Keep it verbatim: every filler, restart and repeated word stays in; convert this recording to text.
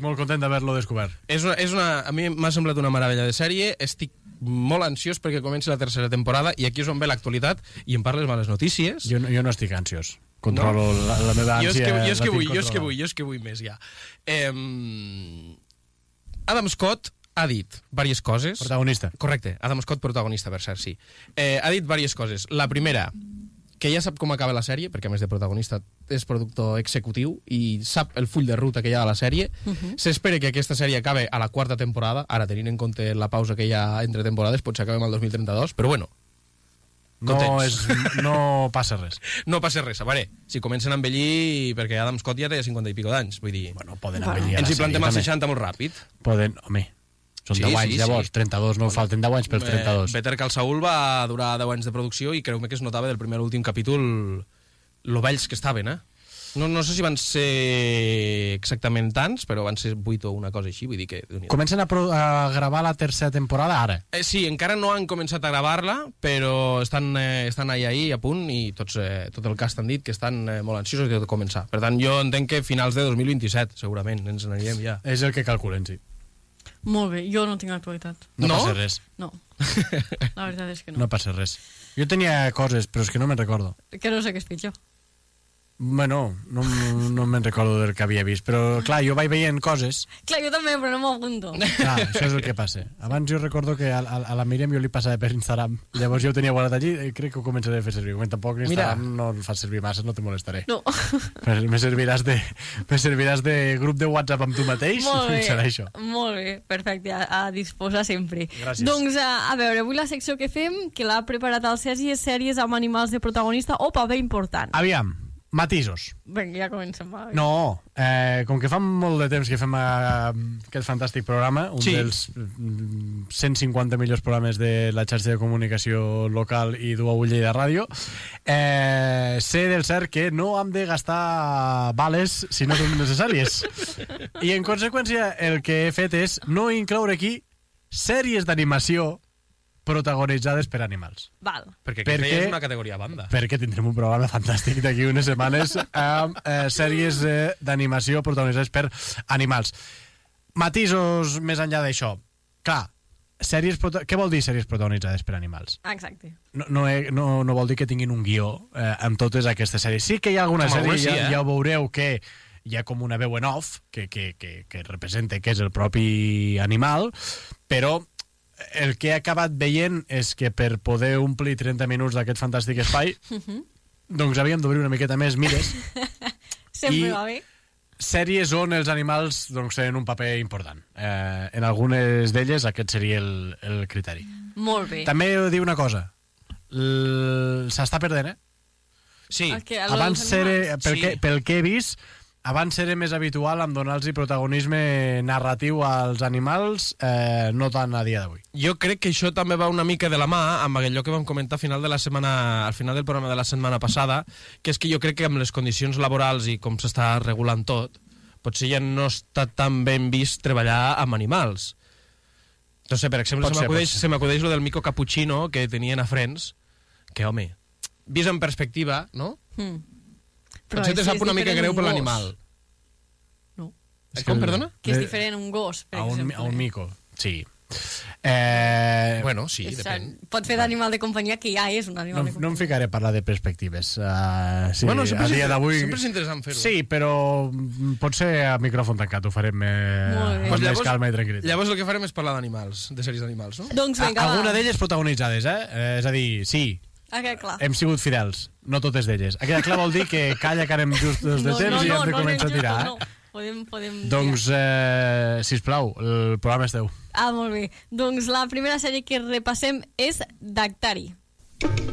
molt content d'haver-lo descobert. És una, és una, a mi m'ha semblat una meravella de sèrie, estic molt ansiós perquè comenci la tercera temporada i aquí és on ve l'actualitat i em parles males notícies. Jo, jo no estic ansiós. Controlo no? la, la meva ànsia. Jo és que, jo és que vull, jo és que vull, jo és que vull més ja. Eh, Adam Scott ha dit diverses coses. Protagonista. Correcte, Adam Scott protagonista, per cert, sí. Eh, ha dit diverses coses. La primera, que ja sap com acaba la sèrie, perquè a més de protagonista és productor executiu i sap el full de ruta que hi ha a la sèrie. Uh-huh. S'espera que aquesta sèrie acabe a la quarta temporada, ara tenint en compte la pausa que hi ha entre temporades, potser acabem al dos mil trenta-dos, però bueno, no, és, no passa res. No passa res, a veure, si comencen a envellir, perquè Adam Scott ja té cinquanta i pico d'anys, vull dir... Bueno, poden envellir ens hi plantem als seixanta molt ràpid. Poden, home... Són sí, deu anys, sí, llavors, sí. trenta-dos, no falten deu anys pels trenta-dos. Better Call Saul va durar deu anys de producció i creu-me que es notava del primer a l'últim capítol lo vells que estaven, eh? No, no sé si van ser exactament tants, però van ser vuit o una cosa així, vull dir que... Comencen a, pro a gravar la tercera temporada ara? Eh, sí, encara no han començat a gravar-la, però estan, eh, estan ahí, ahí, a punt, i tots, eh, tot el cast han dit que estan eh, molt ansiosos de començar. Per tant, jo entenc que finals de dos mil vint-i-set, segurament, ens n'anirem ja. És el que calculen, sí. Molt bé, jo no tinc actualitat. No, no passa res. No, la veritat és que no. No passa res. Jo tenia coses, però és que no me'n recordo. Que no sé què és pitjor. Bueno, no, no me'n recordo del que havia vist, però clar, jo vaig veient coses. Clar, jo també, però no m'apunto. Clar, això és el que passa. Abans jo recordo que a, a, a la Míriam jo li passava per Instagram, llavors jo ho tenia guardat allí i crec que ho començaré a fer servir. Com tampoc Instagram Mira. no el fas servir massa, no te molestaré. No. Me serviràs de, me serviràs de grup de WhatsApp amb tu mateix? Molt bé, serà això. Molt bé, perfecte, a, a disposar sempre. Gràcies. Doncs, a, a veure, avui la secció que fem, que l'ha preparat el Sergi, és sèries amb animals de protagonista o paper important. Aviam. Matisos. Vinga, ja comencem. Va. No, eh, com que fa molt de temps que fem uh, aquest fantàstic programa, un sí. dels mm, cent cinquanta millors programes de la xarxa de comunicació local i d'U A U Lleida Ràdio, eh, sé del cert que no hem de gastar bales si no són necessàries. I en conseqüència el que he fet és no incloure aquí sèries d'animació protagonitzades per animals. Val. Perquè aquesta perquè, ja és una categoria banda. Perquè tindrem un programa fantàstic d'aquí unes setmanes amb eh, sèries eh, d'animació protagonitzades per animals. Matisos més enllà d'això. Clar, sèries què vol dir sèries protagonitzades per animals? Exacte. No, no, he, no, no vol dir que tinguin un guió eh, amb totes aquestes sèries. Sí que hi ha alguna com sèrie, sí, ja, eh? ja ho veureu, que hi ha com una veu en off que, que, que, que representa que és el propi animal, però el que he acabat veient és que per poder omplir trenta minuts d'aquest fantàstic espai uh-huh. doncs havíem d'obrir una miqueta més mires sempre va bé. Sèries on els animals doncs, tenen un paper important. Eh, en algunes d'elles aquest seria el, el criteri. Molt bé. També he de dir una cosa. S'està perdent, eh? Sí. Okay, abans seré, pel, sí. que, pel que he vist, abans era més habitual en donar-los protagonisme narratiu als animals, eh, no tant a dia d'avui. Jo crec que això també va una mica de la mà amb allò que vam comentar al final de la setmana, al final del programa de la setmana passada, que és que jo crec que amb les condicions laborals i com s'està regulant tot, potser ja no està tan ben vist treballar amb animals. No sé, per exemple, se m'acudeix lo del mico cappuccino que tenien a Friends, que, home, vist en perspectiva, no? Mm. Potser te sap una mica greu per l'animal. No. Com, perdona? Que és diferent un gos, per a un, exemple. A un mico, sí. Eh, bueno, sí, és, depèn. Pot fer d'animal de companyia, que ja és un animal no, de companyia. No em ficaré a parlar de perspectives. Uh, sí, bueno, sempre, a dia d'avui... sempre és interessant fer-ho. Sí, però potser a micròfon tancat ho farem eh, amb pues més llavors, calma i tranquil·litat. Llavors el que farem és parlar d'animals, de sèries d'animals, no? Doncs vinga, a, alguna d'elles protagonitzades, eh? eh? És a dir, sí. Ha quedat clar. Hem sigut fidels, no totes d'elles. Ha quedat clar vol dir que calla que anem just dos de no, temps no, i hem no, de no, començar no, a tirar. No, no. Podem, podem doncs, eh, sisplau, el programa és teu. Ah, molt bé. Doncs la primera sèrie que repassem és Daktari.